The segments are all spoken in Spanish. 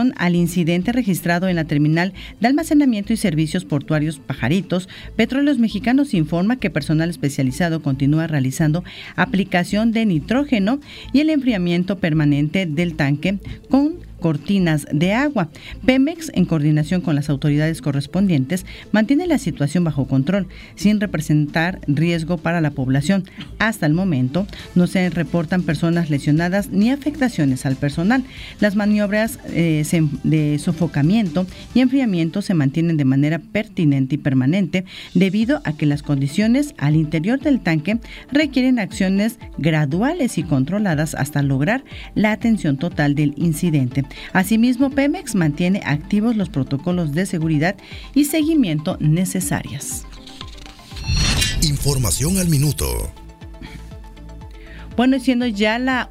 relación al incidente registrado en la terminal de almacenamiento y servicios portuarios Pajaritos, Petróleos Mexicanos informa que personal especializado continúa realizando aplicación de nitrógeno y el enfriamiento permanente del tanque con cortinas de agua. Pemex, en coordinación con las autoridades correspondientes, mantiene la situación bajo control, sin representar riesgo para la población. Hasta el momento, no se reportan personas lesionadas ni afectaciones al personal. Las maniobras de sofocamiento y enfriamiento se mantienen de manera pertinente y permanente, debido a que las condiciones al interior del tanque requieren acciones graduales y controladas hasta lograr la atención total del incidente. Asimismo, Pemex mantiene activos los protocolos de seguridad y seguimiento necesarios. Información al minuto. Bueno, siendo ya la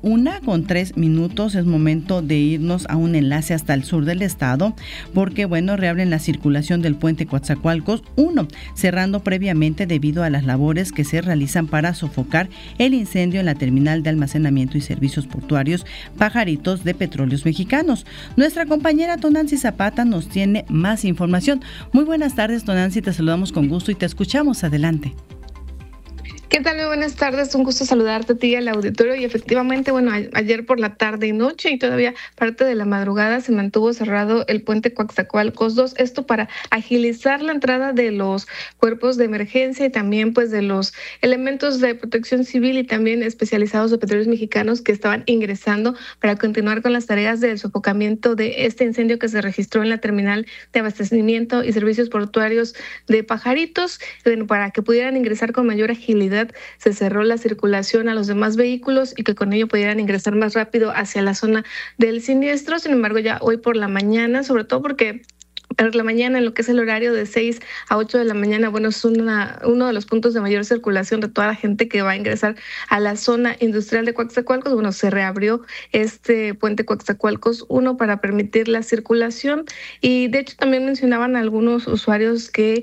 1:03, es momento de irnos a un enlace hasta el sur del estado, porque reabren la circulación del puente Coatzacoalcos 1, cerrando previamente debido a las labores que se realizan para sofocar el incendio en la terminal de almacenamiento y servicios portuarios Pajaritos de Petróleos Mexicanos. Nuestra compañera Tonancy Zapata nos tiene más información. Muy buenas tardes, Tonancy, te saludamos con gusto y te escuchamos. Adelante. ¿Qué tal? Muy buenas tardes, un gusto saludarte a ti y al auditorio. Y efectivamente, ayer por la tarde y noche y todavía parte de la madrugada se mantuvo cerrado el puente Coatzacoalcos 2, esto para agilizar la entrada de los cuerpos de emergencia y también pues de los elementos de protección civil y también especializados de Petróleos Mexicanos que estaban ingresando para continuar con las tareas del sofocamiento de este incendio que se registró en la terminal de abastecimiento y servicios portuarios de Pajaritos. Para que pudieran ingresar con mayor agilidad, se cerró la circulación a los demás vehículos y que con ello pudieran ingresar más rápido hacia la zona del siniestro. Sin embargo, ya hoy por la mañana, sobre todo porque por la mañana, en lo que es el horario de 6 a 8 de la mañana, es uno de los puntos de mayor circulación de toda la gente que va a ingresar a la zona industrial de Coatzacoalcos. Se reabrió este puente Coatzacoalcos 1 para permitir la circulación y de hecho también mencionaban algunos usuarios que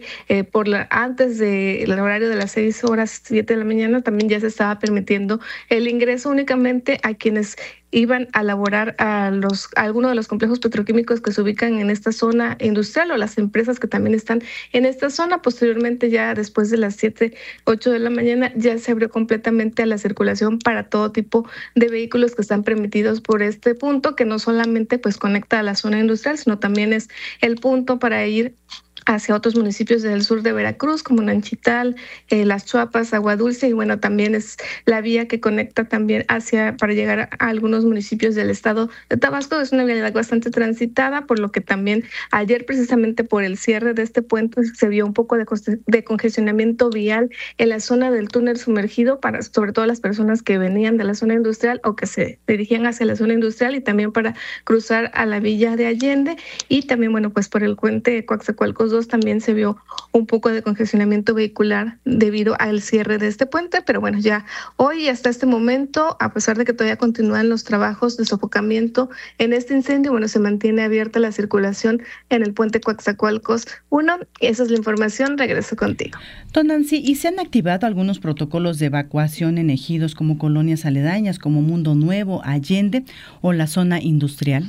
antes del horario de las 6 horas, 7 de la mañana, también ya se estaba permitiendo el ingreso únicamente a quienes iban a laborar a algunos de los complejos petroquímicos que se ubican en esta zona industrial o las empresas que también están en esta zona. Posteriormente, ya después de las 7, 8 de la mañana, ya se abrió completamente a la circulación para todo tipo de vehículos que están permitidos por este punto, que no solamente pues conecta a la zona industrial, sino también es el punto para ir hacia otros municipios del sur de Veracruz, como Nanchital, Las Chuapas, Agua Dulce, y también es la vía que conecta también para llegar a algunos municipios del estado de Tabasco. Es una vialidad bastante transitada, por lo que también ayer, precisamente por el cierre de este puente, se vio un poco de congestionamiento vial en la zona del túnel sumergido, sobre todo las personas que venían de la zona industrial o que se dirigían hacia la zona industrial, y también para cruzar a la villa de Allende, y también, pues por el puente Coatzacoalcos 2 también se vio un poco de congestionamiento vehicular debido al cierre de este puente, pero ya hoy hasta este momento, a pesar de que todavía continúan los trabajos de sofocamiento en este incendio, se mantiene abierta la circulación en el puente Coatzacoalcos 1. Esa es la información, regreso contigo. Tonancy, ¿y se han activado algunos protocolos de evacuación en ejidos como colonias aledañas, como Mundo Nuevo, Allende o la zona industrial?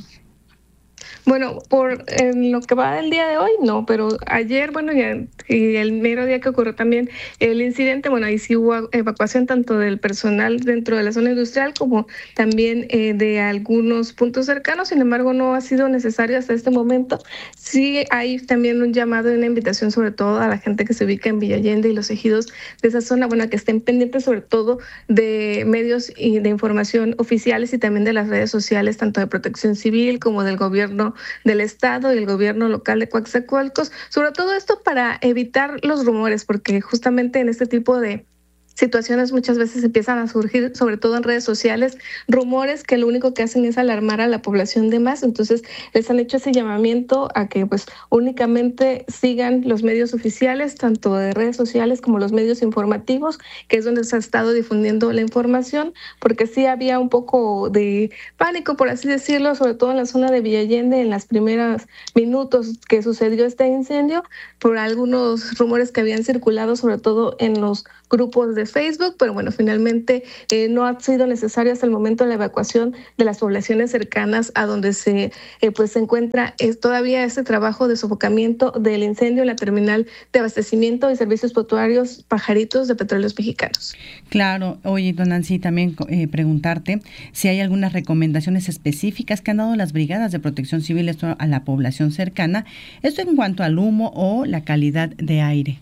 En lo que va del día de hoy, no, pero ayer, y el mero día que ocurrió también el incidente, ahí sí hubo evacuación tanto del personal dentro de la zona industrial como también de algunos puntos cercanos. Sin embargo, no ha sido necesario hasta este momento. Sí hay también un llamado y una invitación sobre todo a la gente que se ubica en Villa Allende y los ejidos de esa zona, que estén pendientes sobre todo de medios y de información oficiales y también de las redes sociales, tanto de Protección Civil como del gobierno del estado y el gobierno local de Coatzacoalcos, sobre todo esto para evitar los rumores, porque justamente en este tipo de situaciones muchas veces empiezan a surgir, sobre todo en redes sociales, rumores que lo único que hacen es alarmar a la población de más. Entonces les han hecho ese llamamiento a que únicamente sigan los medios oficiales, tanto de redes sociales como los medios informativos, que es donde se ha estado difundiendo la información, porque sí había un poco de pánico, por así decirlo, sobre todo en la zona de Villa Allende, en los primeros minutos que sucedió este incendio, por algunos rumores que habían circulado, sobre todo en los grupos de Facebook, pero bueno, finalmente no ha sido necesario hasta el momento la evacuación de las poblaciones cercanas a donde se encuentra todavía este trabajo de sofocamiento del incendio en la terminal de abastecimiento y servicios portuarios Pajaritos de Petróleos Mexicanos. Claro. Oye, don Nancy, también preguntarte si hay algunas recomendaciones específicas que han dado las brigadas de protección civil a la población cercana, esto en cuanto al humo o la calidad de aire.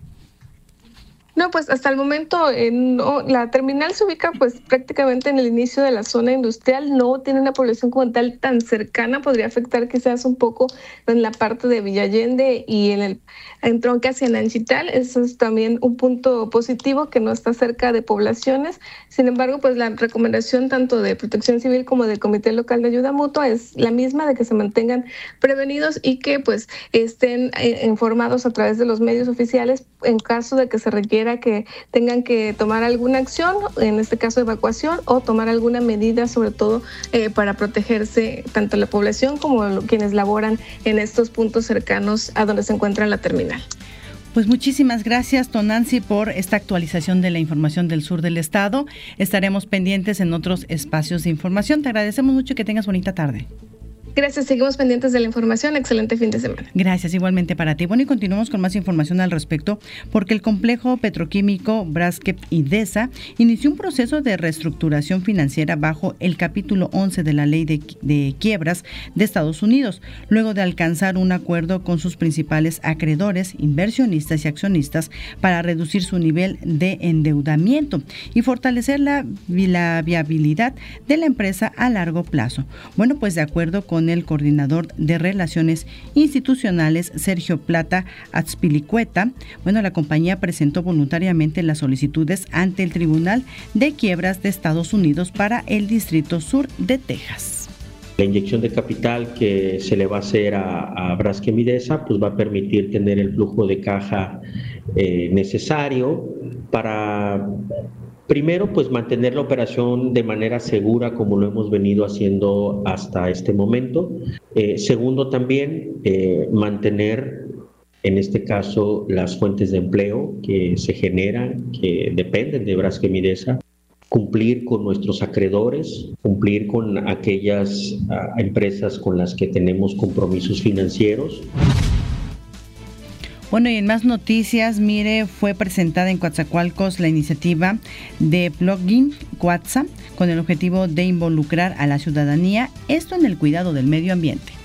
No, pues hasta el momento la terminal se ubica pues prácticamente en el inicio de la zona industrial, no tiene una población como tal tan cercana, podría afectar quizás un poco en la parte de Villa Allende y en el entronque hacia Nanchital. Eso es también un punto positivo, que no está cerca de poblaciones. Sin embargo, pues la recomendación tanto de Protección Civil como del Comité Local de Ayuda Mutua es la misma, de que se mantengan prevenidos y que pues estén informados a través de los medios oficiales en caso de que se requiera que tengan que tomar alguna acción, en este caso evacuación, o tomar alguna medida, sobre todo para protegerse tanto la población como quienes laboran en estos puntos cercanos a donde se encuentra la terminal. Pues muchísimas gracias, don Nancy, por esta actualización de la información del sur del estado. Estaremos pendientes en otros espacios de información. Te agradecemos mucho y que tengas bonita tarde. Gracias, seguimos pendientes de la información. Excelente fin de semana. Gracias, igualmente para ti. Bueno, y continuamos con más información al respecto, porque el complejo petroquímico Braskem Idesa inició un proceso de reestructuración financiera bajo el capítulo 11 de la ley de quiebras de Estados Unidos, luego de alcanzar un acuerdo con sus principales acreedores, inversionistas y accionistas para reducir su nivel de endeudamiento y fortalecer la viabilidad de la empresa a largo plazo. Bueno, pues de acuerdo con el coordinador de Relaciones Institucionales, Sergio Plata Azpilicueta, la compañía presentó voluntariamente las solicitudes ante el Tribunal de Quiebras de Estados Unidos para el Distrito Sur de Texas. La inyección de capital que se le va a hacer a Braskem Idesa pues va a permitir tener el flujo de caja necesario para, primero, pues mantener la operación de manera segura como lo hemos venido haciendo hasta este momento. Segundo, también mantener, en este caso, las fuentes de empleo que se generan, que dependen de Braskem Idesa, cumplir con nuestros acreedores, cumplir con aquellas empresas con las que tenemos compromisos financieros. Bueno, y en más noticias, mire, fue presentada en Coatzacoalcos la iniciativa de Plugin Cuatza con el objetivo de involucrar a la ciudadanía, esto en el cuidado del medio ambiente.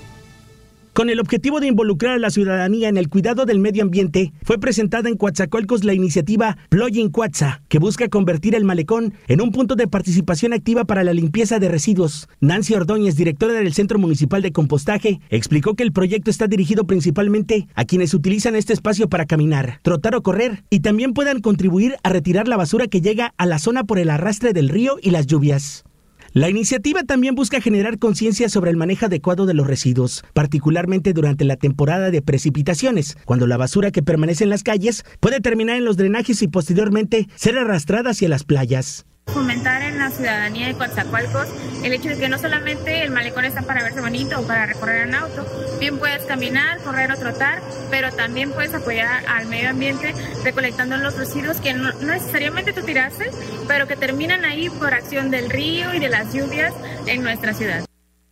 Con el objetivo de involucrar a la ciudadanía en el cuidado del medio ambiente, fue presentada en Coatzacoalcos la iniciativa Plugin Cuatza, que busca convertir el malecón en un punto de participación activa para la limpieza de residuos. Nancy Ordóñez, directora del Centro Municipal de Compostaje, explicó que el proyecto está dirigido principalmente a quienes utilizan este espacio para caminar, trotar o correr, y también puedan contribuir a retirar la basura que llega a la zona por el arrastre del río y las lluvias. La iniciativa también busca generar conciencia sobre el manejo adecuado de los residuos, particularmente durante la temporada de precipitaciones, cuando la basura que permanece en las calles puede terminar en los drenajes y posteriormente ser arrastrada hacia las playas. Fomentar en la ciudadanía de Coatzacoalcos el hecho de que no solamente el malecón está para verse bonito o para recorrer en auto, bien puedes caminar, correr o trotar, pero también puedes apoyar al medio ambiente recolectando los residuos que no necesariamente tú tiraste, pero que terminan ahí por acción del río y de las lluvias en nuestra ciudad.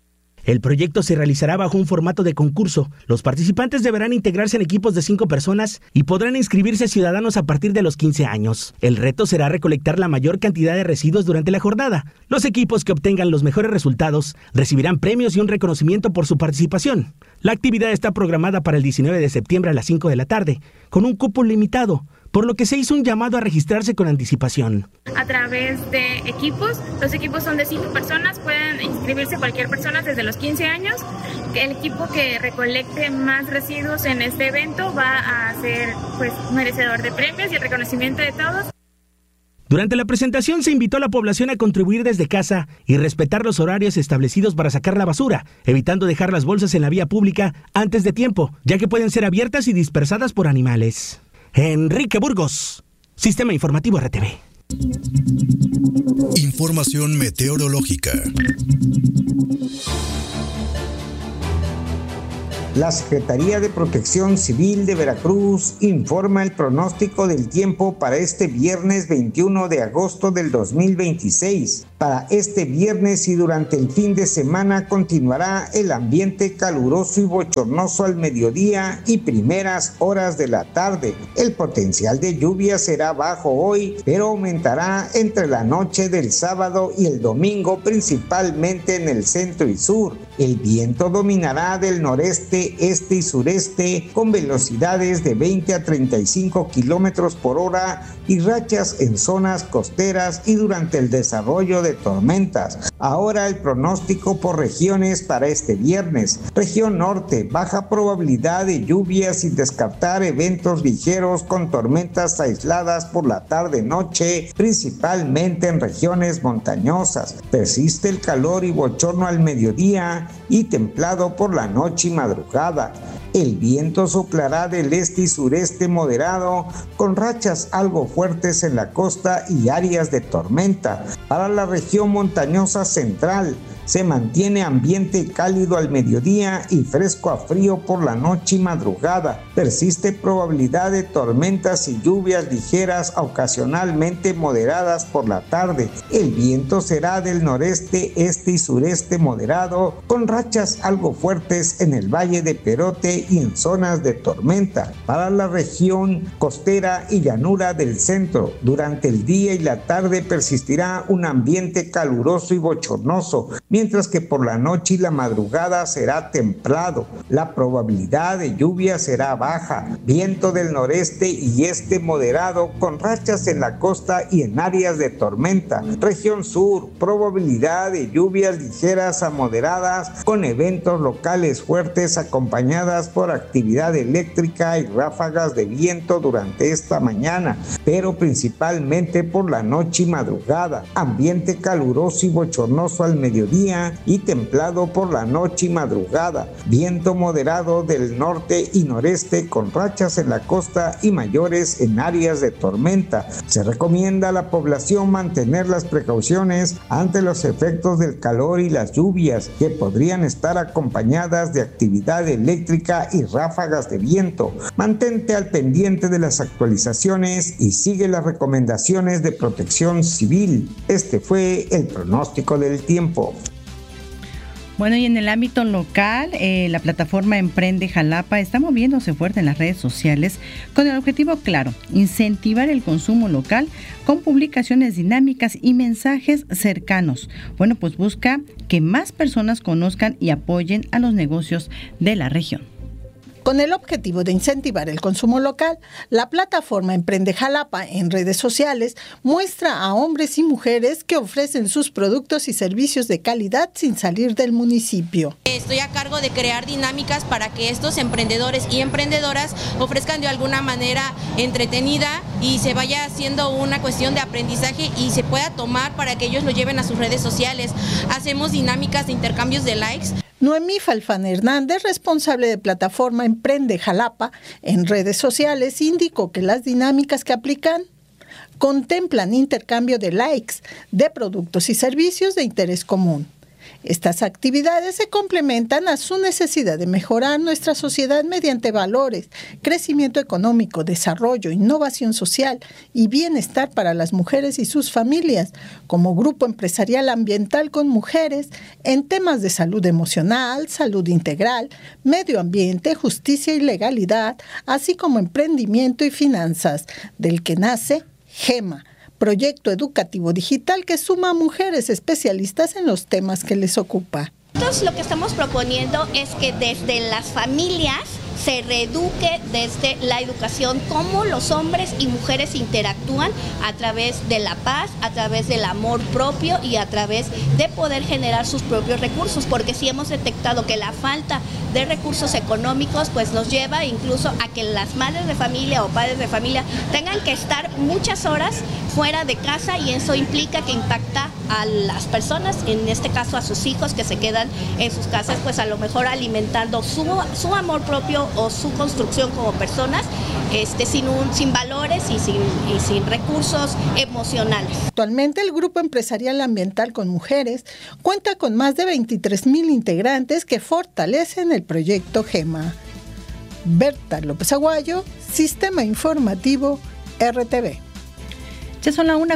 El proyecto se realizará bajo un formato de concurso. Los participantes deberán integrarse en equipos de 5 personas y podrán inscribirse ciudadanos a partir de los 15 años. El reto será recolectar la mayor cantidad de residuos durante la jornada. Los equipos que obtengan los mejores resultados recibirán premios y un reconocimiento por su participación. La actividad está programada para el 19 de septiembre a las 5 de la tarde, con un cupo limitado, por lo que se hizo un llamado a registrarse con anticipación. A través de equipos, los equipos son de 5 personas, pueden inscribirse cualquier persona desde los 15 años. El equipo que recolecte más residuos en este evento va a ser merecedor de premios y el reconocimiento de todos. Durante la presentación se invitó a la población a contribuir desde casa y respetar los horarios establecidos para sacar la basura, evitando dejar las bolsas en la vía pública antes de tiempo, ya que pueden ser abiertas y dispersadas por animales. Enrique Burgos, Sistema Informativo RTV. Información meteorológica. La Secretaría de Protección Civil de Veracruz informa el pronóstico del tiempo para este viernes 21 de agosto del 2026. Para este viernes y durante el fin de semana continuará el ambiente caluroso y bochornoso al mediodía y primeras horas de la tarde. El potencial de lluvia será bajo hoy, pero aumentará entre la noche del sábado y el domingo, principalmente en el centro y sur. El viento dominará del noreste, este y sureste con velocidades de 20 a 35 kilómetros por hora y rachas en zonas costeras y durante el desarrollo de tormentas. Ahora el pronóstico por regiones para este viernes. Región norte, baja probabilidad de lluvias sin descartar eventos ligeros con tormentas aisladas por la tarde-noche, principalmente en regiones montañosas. Persiste el calor y bochorno al mediodía y templado por la noche y madrugada. El viento soplará del este y sureste moderado, con rachas algo fuertes en la costa y áreas de tormenta. Para la región montañosa central, se mantiene ambiente cálido al mediodía y fresco a frío por la noche y madrugada. Persiste probabilidad de tormentas y lluvias ligeras, ocasionalmente moderadas por la tarde. El viento será del noreste, este y sureste moderado, con rachas algo fuertes en el Valle de Perote y en zonas de tormenta. Para la región costera y llanura del centro, durante el día y la tarde persistirá un ambiente caluroso y bochornoso, mientras que por la noche y la madrugada será templado. La probabilidad de lluvia será baja, viento del noreste y este moderado con rachas en la costa y en áreas de tormenta. Región sur, probabilidad de lluvias ligeras a moderadas con eventos locales fuertes acompañadas por actividad eléctrica y ráfagas de viento durante esta mañana, pero principalmente por la noche y madrugada. Ambiente caluroso y bochornoso al mediodía y templado por la noche y madrugada. Viento moderado del norte y noreste con rachas en la costa y mayores en áreas de tormenta. Se recomienda a la población mantener las precauciones ante los efectos del calor y las lluvias, que podrían estar acompañadas de actividad eléctrica y ráfagas de viento. Mantente al pendiente de las actualizaciones y sigue las recomendaciones de Protección Civil. Este fue el pronóstico del tiempo. Bueno, y en el ámbito local, la plataforma Emprende Jalapa está moviéndose fuerte en las redes sociales con el objetivo claro: incentivar el consumo local con publicaciones dinámicas y mensajes cercanos. Bueno, pues busca que más personas conozcan y apoyen a los negocios de la región. Con el objetivo de incentivar el consumo local, la plataforma Emprende Jalapa en redes sociales muestra a hombres y mujeres que ofrecen sus productos y servicios de calidad sin salir del municipio. Estoy a cargo de crear dinámicas para que estos emprendedores y emprendedoras ofrezcan de alguna manera entretenida y se vaya haciendo una cuestión de aprendizaje y se pueda tomar para que ellos lo lleven a sus redes sociales. Hacemos dinámicas de intercambios de likes. Noemí Falfán Hernández, responsable de plataforma Emprende Jalapa en redes sociales, indicó que las dinámicas que aplican contemplan intercambio de likes de productos y servicios de interés común. Estas actividades se complementan a su necesidad de mejorar nuestra sociedad mediante valores, crecimiento económico, desarrollo, innovación social y bienestar para las mujeres y sus familias, como grupo empresarial ambiental con mujeres en temas de salud emocional, salud integral, medio ambiente, justicia y legalidad, así como emprendimiento y finanzas, del que nace GEMA, proyecto educativo digital que suma a mujeres especialistas en los temas que les ocupa. Entonces, lo que estamos proponiendo es que desde las familias se reeduque desde la educación cómo los hombres y mujeres interactúan a través de la paz, a través del amor propio y a través de poder generar sus propios recursos, porque si hemos detectado que la falta de recursos económicos pues nos lleva incluso a que las madres de familia o padres de familia tengan que estar muchas horas fuera de casa y eso implica que impacta a las personas, en este caso a sus hijos que se quedan en sus casas, pues a lo mejor alimentando su amor propio o su construcción como personas, sin valores y sin recursos emocionales. Actualmente el Grupo Empresarial Ambiental con Mujeres cuenta con más de 23,000 integrantes que fortalecen el proyecto GEMA. Berta López Aguayo, Sistema Informativo RTV. Ya son la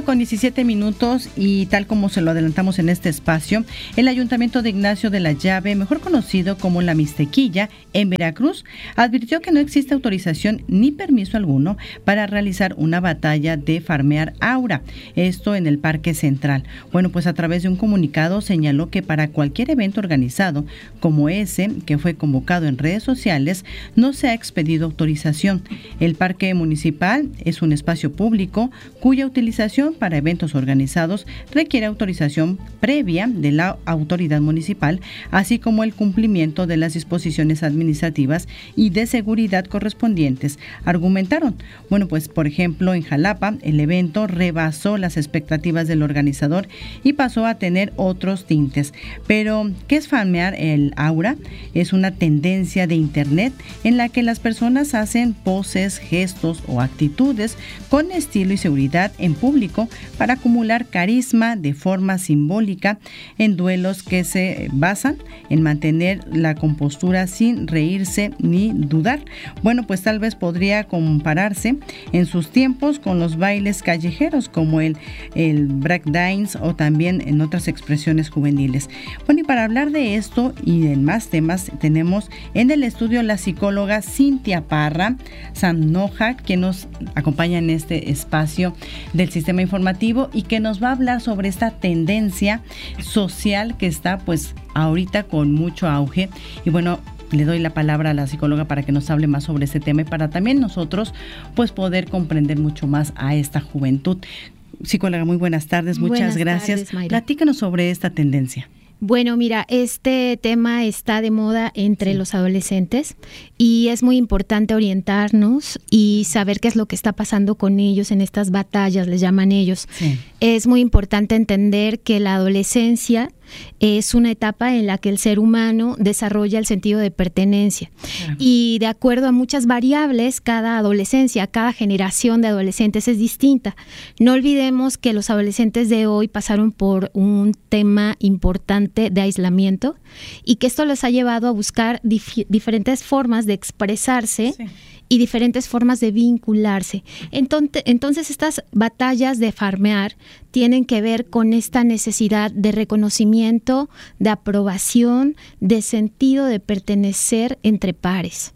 1:17 y tal como se lo adelantamos en este espacio, el Ayuntamiento de Ignacio de la Llave, mejor conocido como La Mixtequilla, en Veracruz, advirtió que no existe autorización ni permiso alguno para realizar una batalla de farmear aura, esto en el Parque Central. Bueno, pues a través de un comunicado señaló que para cualquier evento organizado como ese, que fue convocado en redes sociales, no se ha expedido autorización. El Parque Municipal es un espacio público cuya utilización para eventos organizados requiere autorización previa de la autoridad municipal, así como el cumplimiento de las disposiciones administrativas y de seguridad correspondientes, argumentaron. Bueno, pues por ejemplo en Jalapa el evento rebasó las expectativas del organizador y pasó a tener otros tintes. Pero, ¿qué es farmear el aura? Es una tendencia de internet en la que las personas hacen poses, gestos o actitudes con estilo y seguridad en público para acumular carisma de forma simbólica en duelos que se basan en mantener la compostura sin reírse ni dudar. Bueno, pues tal vez podría compararse en sus tiempos con los bailes callejeros como el breakdance o también en otras expresiones juveniles. Bueno, y para hablar de esto y de más temas tenemos en el estudio la psicóloga Cintia Parra Sannoja, que nos acompaña en este espacio del Sistema Informativo y que nos va a hablar sobre esta tendencia social que está pues ahorita con mucho auge. Y bueno, le doy la palabra a la psicóloga para que nos hable más sobre este tema y para también nosotros pues poder comprender mucho más a esta juventud. Psicóloga, muy buenas tardes, muchas gracias. Platícanos sobre esta tendencia. Bueno, mira, este tema está de moda entre los adolescentes y es muy importante orientarnos y saber qué es lo que está pasando con ellos en estas batallas, les llaman ellos. Sí. Es muy importante entender que la adolescencia es una etapa en la que el ser humano desarrolla el sentido de pertenencia. Claro. Y de acuerdo a muchas variables, cada adolescencia, cada generación de adolescentes es distinta. No olvidemos que los adolescentes de hoy pasaron por un tema importante de aislamiento y que esto los ha llevado a buscar diferentes formas de expresarse. Sí. Y diferentes formas de vincularse. Entonces estas batallas de farmear tienen que ver con esta necesidad de reconocimiento, de aprobación, de sentido de pertenecer entre pares.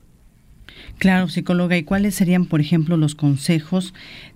Claro, psicóloga, ¿y cuáles serían, por ejemplo, los consejos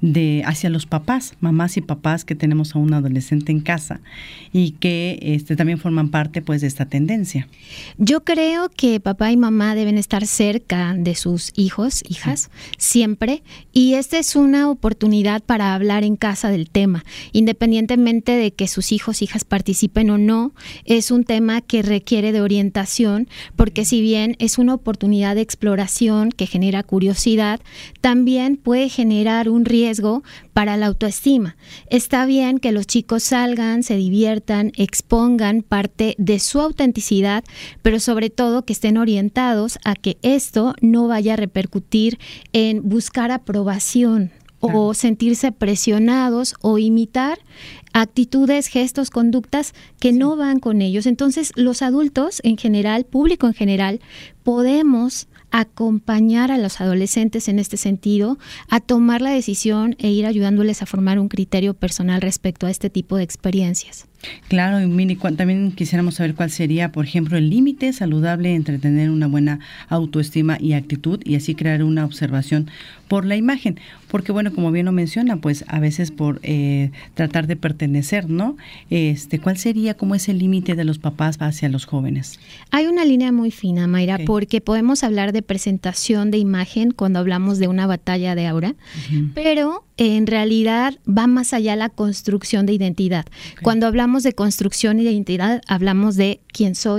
hacia los papás, mamás y papás que tenemos a un adolescente en casa y que también forman parte pues de esta tendencia? Yo creo que papá y mamá deben estar cerca de sus hijos, hijas, siempre, y esta es una oportunidad para hablar en casa del tema, independientemente de que sus hijos, hijas participen o no. Es un tema que requiere de orientación, porque si bien es una oportunidad de exploración que genera curiosidad, también puede generar un riesgo para la autoestima. Está bien que los chicos salgan, se diviertan, expongan parte de su autenticidad, pero sobre todo que estén orientados a que esto no vaya a repercutir en buscar aprobación. Claro. O sentirse presionados o imitar actitudes, gestos, conductas que no van con ellos. Entonces, los adultos en general, público en general, podemos acompañar a los adolescentes en este sentido, a tomar la decisión e ir ayudándoles a formar un criterio personal respecto a este tipo de experiencias. Claro, y Mini, también quisiéramos saber cuál sería, por ejemplo, el límite saludable entre tener una buena autoestima y actitud y así crear una observación por la imagen, porque bueno, como bien lo menciona, pues a veces por tratar de pertenecer, ¿no? ¿Cuál sería, cómo es el límite de los papás hacia los jóvenes? Hay una línea muy fina, Mayra, okay, porque podemos hablar de presentación de imagen cuando hablamos de una batalla de aura, pero en realidad va más allá la construcción de identidad. Okay. Cuando hablamos de construcción de identidad, hablamos de quién soy,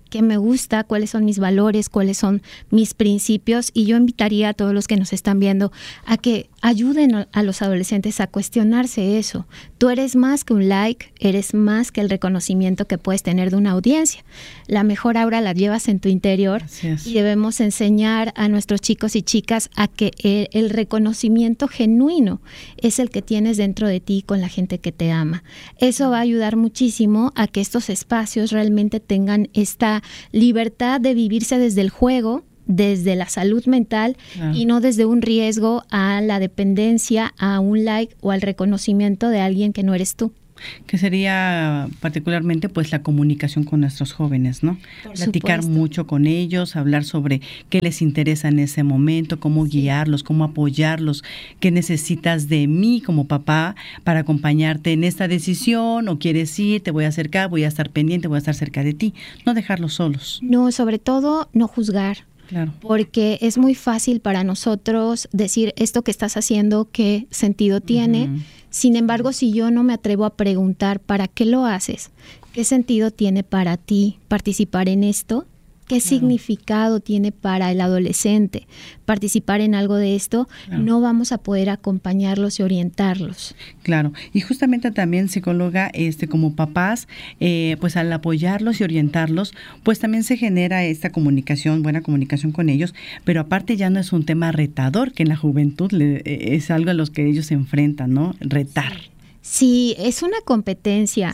qué me gusta, cuáles son mis valores, cuáles son mis principios, y yo invitaría a todos los que nos están viendo a que ayuden a los adolescentes a cuestionarse eso. Tú eres más que un like, eres más que el reconocimiento que puedes tener de una audiencia. La mejor aura la llevas en tu interior y debemos enseñar a nuestros chicos y chicas a que el reconocimiento genuino es el que tienes dentro de ti con la gente que te ama. Eso va a ayudar muchísimo a que estos espacios realmente tengan esta libertad de vivirse desde el juego, desde la salud mental, y no desde un riesgo a la dependencia, a un like o al reconocimiento de alguien que no eres tú. Que sería particularmente pues la comunicación con nuestros jóvenes, ¿no? Platicar mucho con ellos, hablar sobre qué les interesa en ese momento, cómo guiarlos, cómo apoyarlos, qué necesitas de mí como papá para acompañarte en esta decisión, o quieres ir, te voy a acercar, voy a estar pendiente, voy a estar cerca de ti, no dejarlos solos. No, sobre todo no juzgar. Claro. Porque es muy fácil para nosotros decir esto que estás haciendo, qué sentido tiene. Sin embargo, si yo no me atrevo a preguntar ¿para qué lo haces? ¿Qué sentido tiene para ti participar en esto? ¿Qué significado tiene para el adolescente participar en algo de esto? No vamos a poder acompañarlos y orientarlos. Claro, y justamente también, psicóloga, como papás, pues al apoyarlos y orientarlos, pues también se genera esta comunicación, buena comunicación con ellos, pero aparte ya no es un tema retador, que en la juventud es algo a los que ellos se enfrentan, ¿no? Retar. Sí, es una competencia,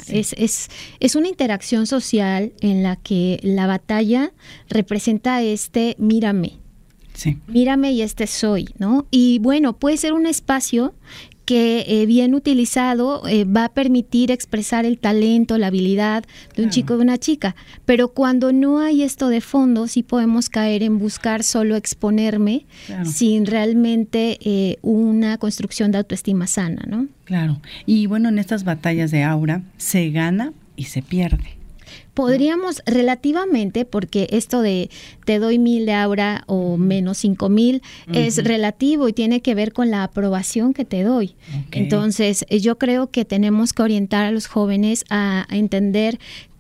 es una interacción social en la que la batalla representa mírame, mírame y soy, ¿no? Y bueno, puede ser un espacio que bien utilizado va a permitir expresar el talento, la habilidad de un chico o de una chica, pero cuando no hay esto de fondo, sí podemos caer en buscar solo exponerme sin realmente una construcción de autoestima sana, ¿no? Claro, y bueno, en estas batallas de aura se gana y se pierde. Podríamos relativamente, porque esto de te doy 1,000 de aura o menos 5,000 es relativo y tiene que ver con la aprobación que te doy. Entonces, yo creo que tenemos que orientar a los jóvenes a entender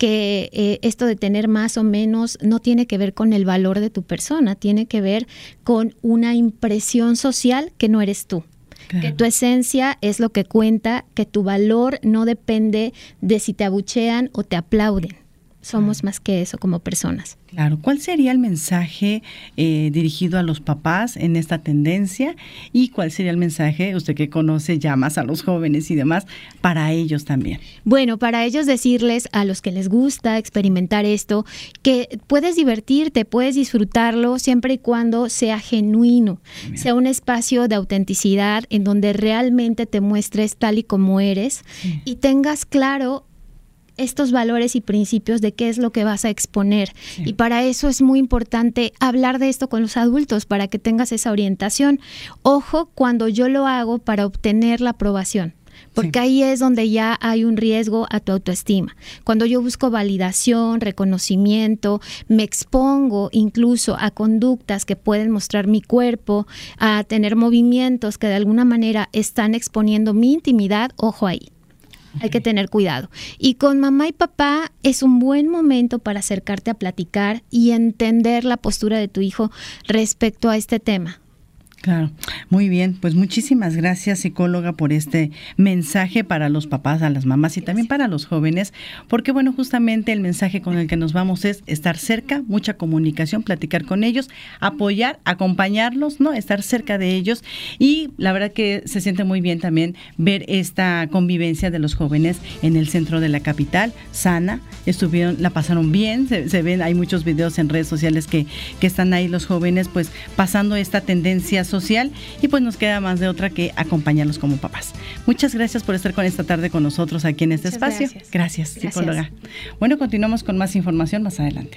que esto de tener más o menos no tiene que ver con el valor de tu persona, tiene que ver con una impresión social que no eres tú. Claro. Que tu esencia es lo que cuenta, que tu valor no depende de si te abuchean o te aplauden. Somos más que eso como personas. Claro. ¿Cuál sería el mensaje dirigido a los papás en esta tendencia? ¿Y cuál sería el mensaje, usted que conoce ya más a los jóvenes y demás, para ellos también? Bueno, para ellos decirles a los que les gusta experimentar esto, que puedes divertirte, puedes disfrutarlo siempre y cuando sea genuino, sea un espacio de autenticidad en donde realmente te muestres tal y como eres y tengas claro estos valores y principios de qué es lo que vas a exponer. Y para eso es muy importante hablar de esto con los adultos, para que tengas esa orientación. Ojo cuando yo lo hago para obtener la aprobación, porque ahí es donde ya hay un riesgo a tu autoestima. Cuando yo busco validación, reconocimiento, me expongo incluso a conductas que pueden mostrar mi cuerpo, a tener movimientos que de alguna manera están exponiendo mi intimidad, ojo ahí. Hay que tener cuidado. Y con mamá y papá es un buen momento para acercarte a platicar y entender la postura de tu hijo respecto a este tema. Claro, muy bien, pues muchísimas gracias, psicóloga, por este mensaje para los papás, a las mamás y también para los jóvenes, porque bueno, justamente el mensaje con el que nos vamos es estar cerca, mucha comunicación, platicar con ellos, apoyar, acompañarlos, ¿no? Estar cerca de ellos, y la verdad que se siente muy bien también ver esta convivencia de los jóvenes en el centro de la capital, sana, la pasaron bien, se ven, hay muchos videos en redes sociales que están ahí los jóvenes pues pasando esta tendencia social, y pues nos queda más de otra que acompañarlos como papás. Muchas gracias por estar con esta tarde con nosotros aquí en este espacio. Gracias, psicóloga. Bueno, continuamos con más información más adelante.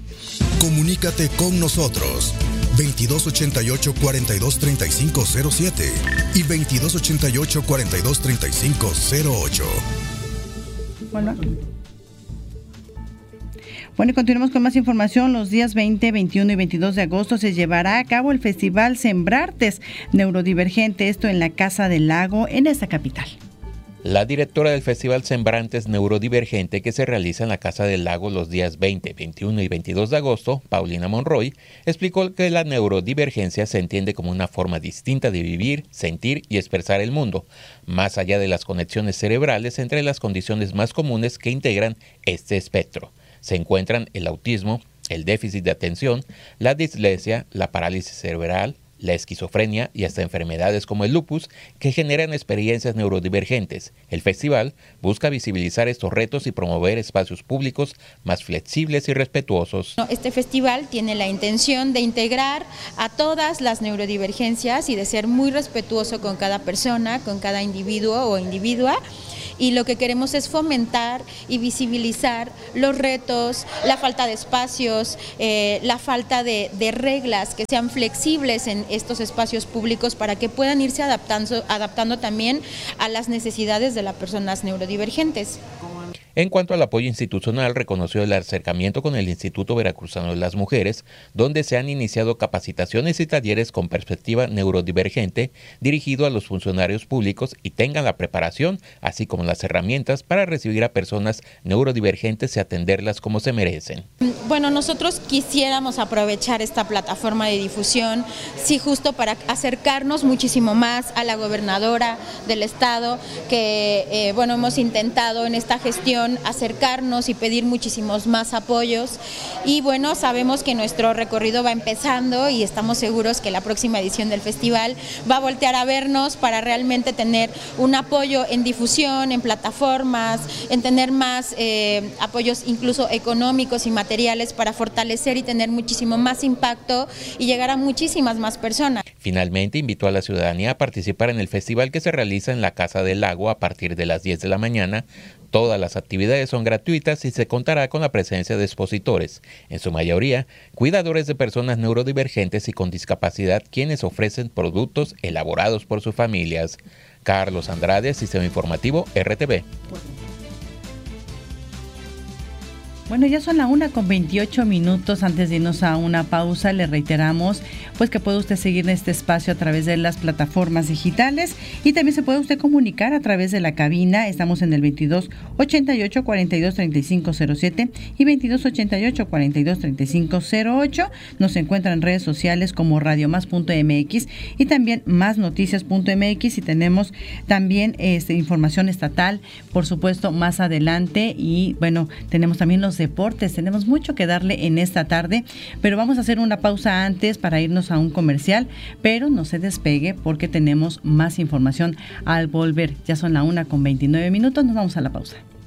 Comunícate con nosotros 2288-423507 y 2288-423508. Bueno, y continuamos con más información. Los días 20, 21 y 22 de agosto se llevará a cabo el Festival Sembrartes Neurodivergente, esto en la Casa del Lago, en esta capital. La directora del Festival Sembrantes Neurodivergente, que se realiza en la Casa del Lago los días 20, 21 y 22 de agosto, Paulina Monroy, explicó que la neurodivergencia se entiende como una forma distinta de vivir, sentir y expresar el mundo, más allá de las conexiones cerebrales entre las condiciones más comunes que integran este espectro. Se encuentran el autismo, el déficit de atención, la dislexia, la parálisis cerebral, la esquizofrenia y hasta enfermedades como el lupus que generan experiencias neurodivergentes. El festival busca visibilizar estos retos y promover espacios públicos más flexibles y respetuosos. Este festival tiene la intención de integrar a todas las neurodivergencias y de ser muy respetuoso con cada persona, con cada individuo o individua. Y lo que queremos es fomentar y visibilizar los retos, la falta de espacios, la falta de reglas que sean flexibles en estos espacios públicos para que puedan irse adaptando también a las necesidades de las personas neurodivergentes. En cuanto al apoyo institucional, reconoció el acercamiento con el Instituto Veracruzano de las Mujeres, donde se han iniciado capacitaciones y talleres con perspectiva neurodivergente dirigido a los funcionarios públicos y tengan la preparación, así como las herramientas para recibir a personas neurodivergentes y atenderlas como se merecen. Bueno, nosotros quisiéramos aprovechar esta plataforma de difusión, sí, justo para acercarnos muchísimo más a la gobernadora del estado, que hemos intentado en esta gestión acercarnos y pedir muchísimos más apoyos y bueno, sabemos que nuestro recorrido va empezando y estamos seguros que la próxima edición del festival va a voltear a vernos para realmente tener un apoyo en difusión, en plataformas, en tener más apoyos incluso económicos y materiales para fortalecer y tener muchísimo más impacto y llegar a muchísimas más personas. Finalmente invitó a la ciudadanía a participar en el festival que se realiza en la Casa del Lago a partir de las 10 de la mañana. Todas las actividades son gratuitas y se contará con la presencia de expositores, en su mayoría cuidadores de personas neurodivergentes y con discapacidad, quienes ofrecen productos elaborados por sus familias. Carlos Andrade, Sistema Informativo RTV. Bueno, ya son la 1:28. Antes de irnos a una pausa, le reiteramos pues que puede usted seguir en este espacio a través de las plataformas digitales y también se puede usted comunicar a través de la cabina. Estamos en el 2288-423507 y 2288-423508. Nos encuentran en redes sociales como radiomás.mx y también másnoticias.mx, y tenemos también información estatal, por supuesto, más adelante. Y bueno, tenemos también los deportes, tenemos mucho que darle en esta tarde, pero vamos a hacer una pausa antes para irnos a un comercial, pero no se despegue porque tenemos más información al volver. Ya son la 1:29, nos vamos a la pausa.